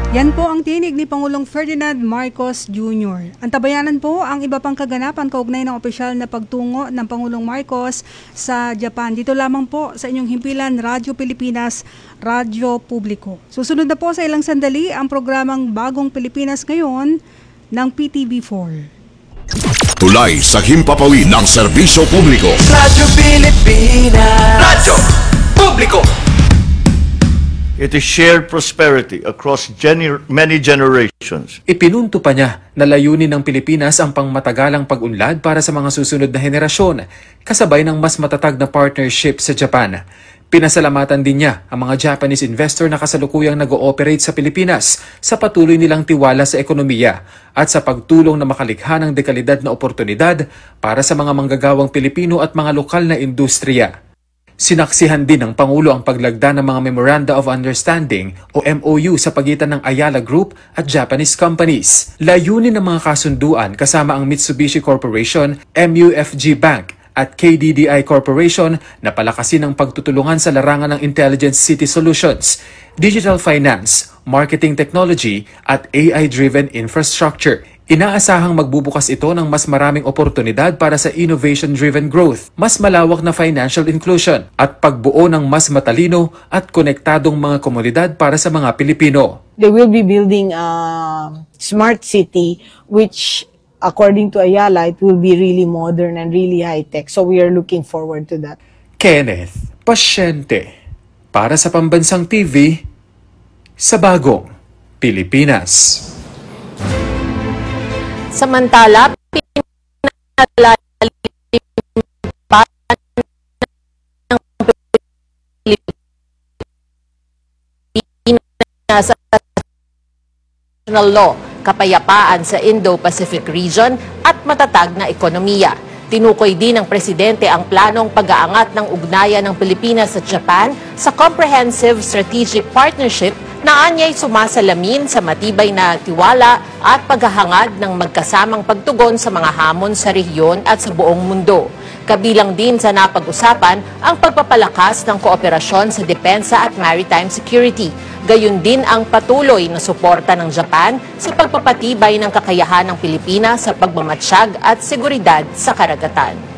Yan po ang tinig ni Pangulong Ferdinand Marcos Jr. Antabayanan po ang iba pang kaganapan kaugnay ng opisyal na pagtungo ng Pangulong Marcos sa Japan. Dito lamang po sa inyong himpilan, Radyo Pilipinas, Radyo Publiko. Susunod na po sa ilang sandali ang programang Bagong Pilipinas Ngayon ng PTV4. Tulay sa himpapawid ng serbisyo publiko. Radyo Pilipinas. Radyo Publiko. It is shared prosperity across many generations. Ipinunto pa niya na layunin ng Pilipinas ang pangmatagalang pag-unlad para sa mga susunod na henerasyon, kasabay ng mas matatag na partnership sa Japan. Pinasalamatan din niya ang mga Japanese investor na kasalukuyang nag-ooperate sa Pilipinas sa patuloy nilang tiwala sa ekonomiya at sa pagtulong na makalikha ng dekalidad na oportunidad para sa mga manggagawang Pilipino at mga lokal na industriya. Sinaksihan din ng Pangulo ang paglagda ng mga Memoranda of Understanding o MOU sa pagitan ng Ayala Group at Japanese companies. Layunin ng mga kasunduan kasama ang Mitsubishi Corporation, MUFG Bank at KDDI Corporation na palakasin ang pagtutulungan sa larangan ng Intelligent City Solutions, Digital Finance, Marketing Technology at AI-driven infrastructure. Inaasahang magbubukas ito ng mas maraming oportunidad para sa innovation-driven growth, mas malawak na financial inclusion at pagbuo ng mas matalino at konektadong mga komunidad para sa mga Pilipino. They will be building a smart city which, according to Ayala, it will be really modern and really high-tech. So we are looking forward to that. Kenneth Pasyente, para sa Pambansang TV, sa Bagong Pilipinas. Samantala, pinalalim pa ng Pilipinas sa international law, kapayapaan sa Indo-Pacific region at matatag na ekonomiya. Tinukoy din ng Presidente ang planong pag-aangat ng ugnayan ng Pilipinas at Japan sa Comprehensive Strategic Partnership na anya'y sumasalamin sa matibay na tiwala at paghahangad ng magkasamang pagtugon sa mga hamon sa rehiyon at sa buong mundo. Kabilang din sa napag-usapan ang pagpapalakas ng kooperasyon sa depensa at maritime security. Gayon din ang patuloy na suporta ng Japan sa pagpapatibay ng kakayahan ng Pilipinas sa pagmamatsyag at seguridad sa karagatan.